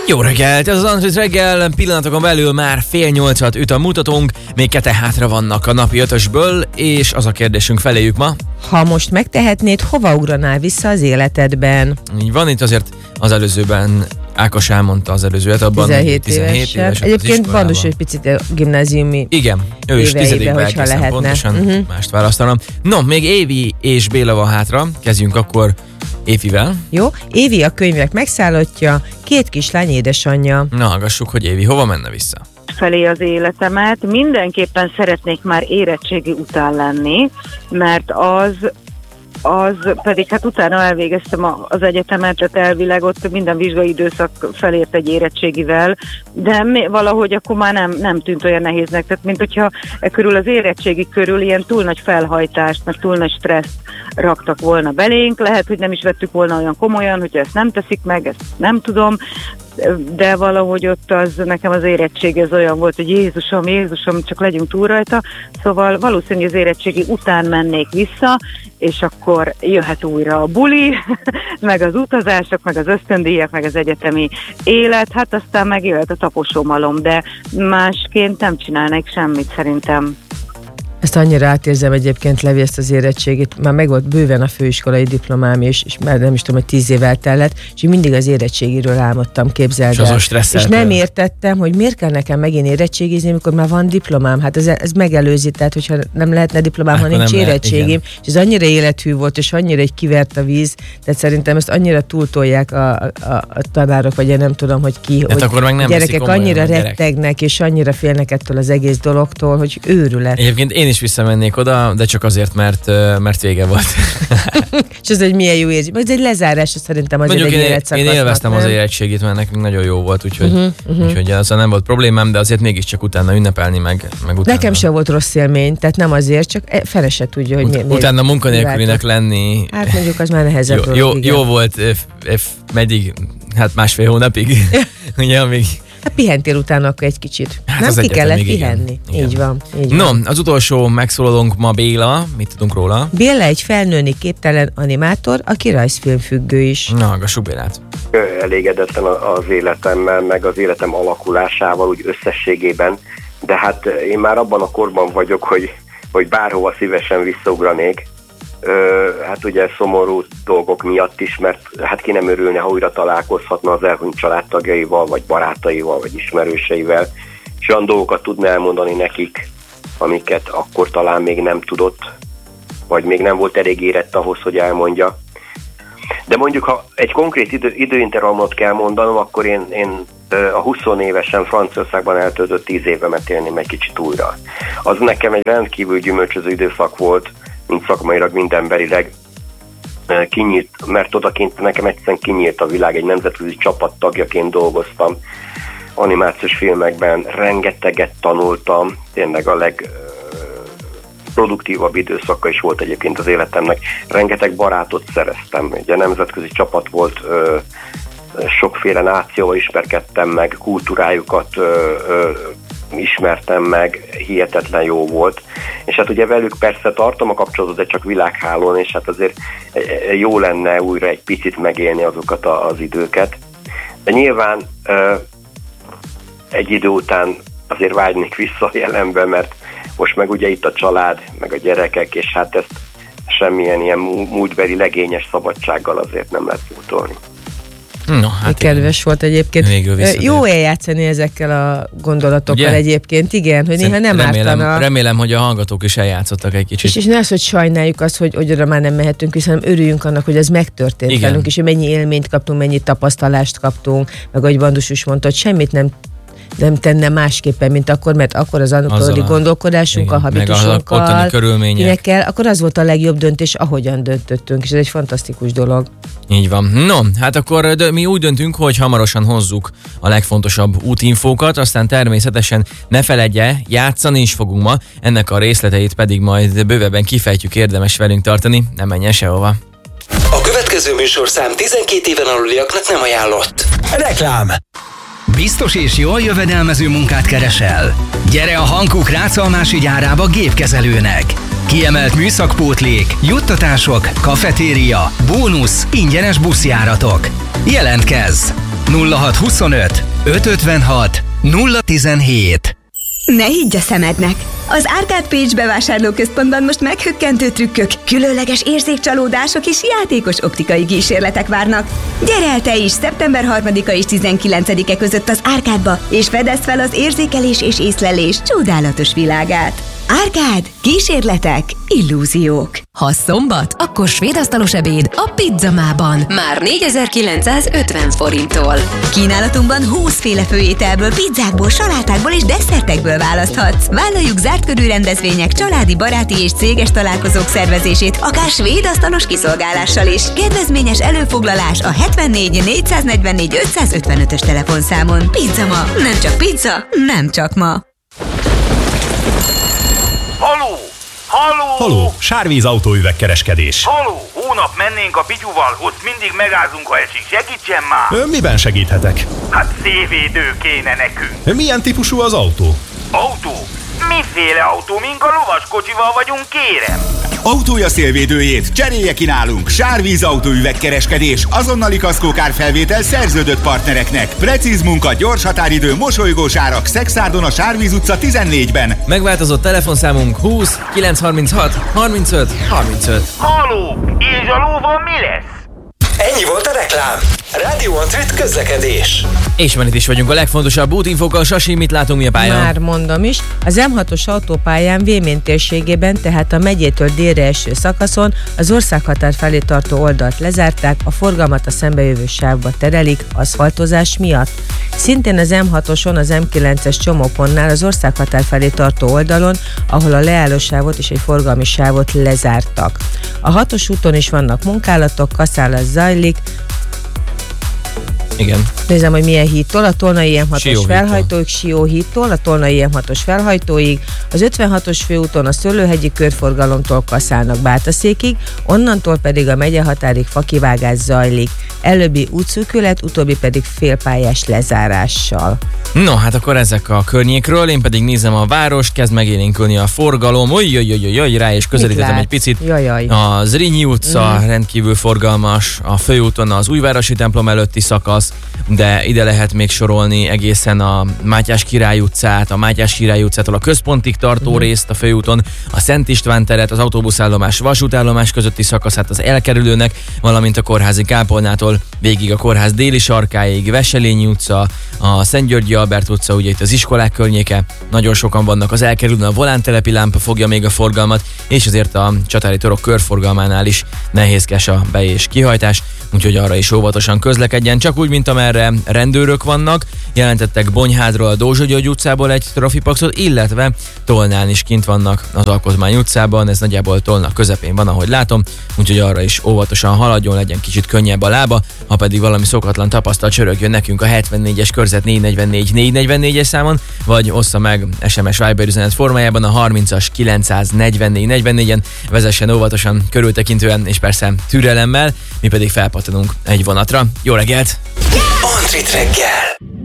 Jó reggelt! Ez az Andrész reggel, pillanatokon belül már 7:30 üt a mutatónk, még 2 hátra vannak a napi 5-ösből, és az a kérdésünk feléjük ma. Ha most megtehetnéd, hova ugranál vissza az életedben? Így van, itt azért az előzőben Ákos elmondta az előzőet, abban 17 éves. Egyébként Bandus egy picit a gimnáziumi. Igen, ő is 10-be egészen pontosan mást választanom. No, még Évi és Béla van hátra, kezdjünk akkor Évivel. Jó, Évi a könyvek megszállottja, 2 kislány édesanyja. Na, hallgassuk, hogy Évi hova menne vissza. Felé az életemet. Mindenképpen szeretnék már érettségi után lenni, mert az pedig hát utána elvégeztem az egyetemet, tehát elvileg ott minden vizsgai időszak felért egy érettségivel, de valahogy akkor már nem tűnt olyan nehéznek, tehát mint hogyha körül az érettségi körül ilyen túl nagy felhajtást, meg túl nagy stresszt raktak volna belénk, lehet, hogy nem is vettük volna olyan komolyan, hogyha ezt nem teszik meg, ezt nem tudom, de valahogy ott nekem az érettség ez olyan volt, hogy Jézusom, csak legyünk túl rajta, szóval valószínűleg az érettségi után mennék vissza, és akkor jöhet újra a buli, meg az utazások, meg az ösztöndíjak, meg az egyetemi élet, hát aztán meg jöhet a taposómalom, de másként nem csinálnék semmit szerintem. Ezt annyira átérzem egyébként, Levi, ezt az érettségit. Már meg volt bőven a főiskolai diplomám, és már nem is tudom, hogy 10 év eltellett, és mindig az érettségiről álmodtam, képzeld el. És nem értettem, hogy miért kell nekem megint érettségizni, amikor már van diplomám. Hát ez megelőzi, tehát hogyha nem lehetne diplomám, ha nincs érettségim. És ez annyira élethű volt, és annyira egy kivert a víz, tehát szerintem ezt annyira túltolják a tanárok, vagy én nem tudom, hogy ki, hát hogy a gyerekek annyira rettegnek, és annyira félnek ettől az egész dologtól, hogy őrület. Egyébként én is visszamennék oda, de csak azért, mert vége volt. És ez egy milyen jó érzés. Ez egy lezárás, szerintem azért egy életszakasznak. Én élveztem az érettségit, mert nekünk nagyon jó volt, úgyhogy azzal nem volt problémám, de azért mégiscsak utána ünnepelni, meg utána. Nekem sem volt rossz élmény, tehát nem azért, csak fele se tudja, hogy miért. Utána munkanélkülinek lenni. Hát mondjuk az már nehezebb. Jó volt, meddig? Hát 1,5 hónapig. Ugye, amíg... Hát pihentél utána akkor egy kicsit. Hát nem ki kellett pihenni. Igen. Így van. No, az utolsó megszólalónk ma Béla. Mit tudunk róla? Béla egy felnőni képtelen animátor, aki rajzfilmfüggő is. Na, hallgassuk Bélát. Elégedetlen az életemmel, meg az életem alakulásával úgy összességében, de hát én már abban a korban vagyok, hogy bárhova szívesen visszaugranék. Hát ugye szomorú dolgok miatt is, mert hát ki nem örülne, ha újra találkozhatna az elhunyt családtagjaival, vagy barátaival, vagy ismerőseivel, és olyan dolgokat tudna elmondani nekik, amiket akkor talán még nem tudott, vagy még nem volt elég érett ahhoz, hogy elmondja. De mondjuk, ha egy konkrét időintervallumot kell mondanom, akkor én a 20 évesen Franciaországban eltöltött 10 évemet élném egy kicsit újra. Az nekem egy rendkívül gyümölcsöző időszak volt, mint szakmailag, mind emberileg kinyílt, mert odakint nekem egyszerűen kinyílt a világ, egy nemzetközi csapat tagjaként dolgoztam, animációs filmekben rengeteget tanultam, tényleg a legproduktívabb időszaka is volt egyébként az életemnek, rengeteg barátot szereztem, ugye nemzetközi csapat volt, sokféle nációval ismerkedtem meg, kultúrájukat ismertem meg, hihetetlen jó volt. És hát ugye velük persze tartom a kapcsolatot, de csak világhálón, és hát azért jó lenne újra egy picit megélni azokat az időket. De nyilván egy idő után azért vágynék vissza a jelenbe, mert most meg ugye itt a család, meg a gyerekek, és hát ezt semmilyen ilyen múltbeli legényes szabadsággal azért nem lehet pótolni. No, hát kedves volt egyébként. Jó eljátszani ezekkel a gondolatokkal, ugye? Egyébként, igen, hogy néha nem ártana. Remélem, hogy a hallgatók is eljátszottak egy kicsit. És ne az, hogy sajnáljuk azt, hogy oda már nem mehetünk, hiszen örüljünk annak, hogy ez megtörtént, igen, velünk, és hogy mennyi élményt kaptunk, mennyi tapasztalást kaptunk, meg ahogy Bandus is mondta, hogy semmit nem tenne másképpen, mint akkor, mert akkor az anakori gondolkodásunkkal, habitusunkkal, körülményekkel, akkor az volt a legjobb döntés, ahogyan döntöttünk, és ez egy fantasztikus dolog. Így van. No, hát akkor mi úgy döntünk, hogy hamarosan hozzuk a legfontosabb útinfókat, aztán természetesen ne feledje, játszani is fogunk ma, ennek a részleteit pedig majd bővebben kifejtjük, érdemes velünk tartani, ne menjen sehova. A következő műsorszám 12 éven aluliaknak nem ajánlott. Reklám. Biztos és jól jövedelmező munkát keresel? Gyere a Hankook Rácalmási gyárába gépkezelőnek! Kiemelt műszakpótlék, juttatások, kafetéria, bónusz, ingyenes buszjáratok. Jelentkezz! 0625 556 017. Ne higgy a szemednek! Az Arcade Page bevásárlóközpontban most meghökkentő trükkök, különleges érzékcsalódások és játékos optikai kísérletek várnak. Gyere el te is szeptember 3-a és 19-e között az Arcade-ba, és fedezd fel az érzékelés és észlelés csodálatos világát. Arcade, kísérletek, illúziók. Ha szombat, akkor svéd asztalos ebéd a Pizzamában. Már 4950 forinttól. Kínálatunkban 20 féle főételből, pizzákból, salátákból és desszertekből választhatsz. Vállaljuk zárt körű rendezvények, családi, baráti és céges találkozók szervezését, akár svéd asztalos kiszolgálással is. Kedvezményes előfoglalás a 74 444 555-ös telefonszámon. Pizzama, nem csak pizza, nem csak ma. Haló! Haló! Haló! Sárvíz autóüvegkereskedés. Haló! Hónap mennénk a Pityuval, ott mindig megázunk, ha esik. Segítsen már! Miben segíthetek? Hát szélvédő kéne nekünk. Milyen típusú az autó? Autó? Miféle autó? Mink a lovaskocsival vagyunk, kérem? Autója szélvédőjét cserélje ki nálunk. Sárvíz autóüvegkereskedés. Azonnali kaszkókárfelvétel szerződött partnereknek. Precíz munka, gyors határidő, mosolygós árak. Szexárdon a Sárvíz utca 14-ben. Megváltozott telefonszámunk 20 936 35 35. Haló! És a lóval mi lesz? Ennyi volt a reklám. Rádió Antrit közlekedés. És van itt is vagyunk a legfontosabb útinfókkal. Sasi, mit látunk mi a pályán? Már mondom is. Az M6-os autópályán Vémény térségében, tehát a megyétől délre eső szakaszon az országhatár felé tartó oldalt lezárták, a forgalmat a szembejövő sávba terelik aszfaltozás miatt. Szintén az M6-oson, az M9-es csomópontnál az országhatár felé tartó oldalon, ahol a leállósávot és egy forgalmi sávot lezártak. A 6-os úton is vannak munkálatok, kaszálás zajlik. Igen. Nézem, hogy milyen hídtól, a Tolnai M6-os felhajtóig, Sióhídtól, a Tolnai M6-os felhajtóig, az 56-os főúton a Szőlőhegyi körforgalomtól kaszálnak Bátaszékig, onnantól pedig a megyehatárig fakivágás zajlik. Előbbi útszűkület, utóbbi pedig félpályás lezárással. No, hát akkor ezek a környékről, én pedig nézem a város, kezd megélénkülni a forgalom, rá is közelítettem egy picit. Jajjaj. A Zrínyi utca rendkívül forgalmas, a főúton az Újvárosi templom előtti szakasz, de ide lehet még sorolni egészen a Mátyás Király utcát, a Mátyás Király utcától a központig tartó részt a főúton, a Szent István teret, az autóbuszállomás, vasútállomás közötti szakaszát az elkerülőnek, valamint a Kórházi kápolnától végig a kórház déli sarkáig, Veselényi utca, a Szent Györgyi Albert utca, ugye itt az iskolák környéke, nagyon sokan vannak az elkerülőn, a volántelepi lámpa fogja még a forgalmat, és azért a Csatári torok körforgalmánál is nehézkes a be- és kihajtás, úgyhogy arra is óvatosan közlekedjen, csak úgy, mint amerre rendőrök vannak, jelentettek Bonyhádról, a Dózsa György utcából egy trafipaxot, illetve Tolnán is kint vannak az Alkotmány utcában, ez nagyjából Tolna közepén van, ahogy látom, úgyhogy arra is óvatosan haladjon, legyen kicsit könnyebb a lába, ha pedig valami szokatlan tapasztalat csörögjön nekünk a 74-es körzet 444-444-es számon, vagy ossza meg SMS Viber üzenet formájában a 30-as 944-44-en, vezessen óvatosan, körültekintően és persze türelemmel, mi pedig felpattanunk egy vonatra. Jó reggelt! Antrit reggel!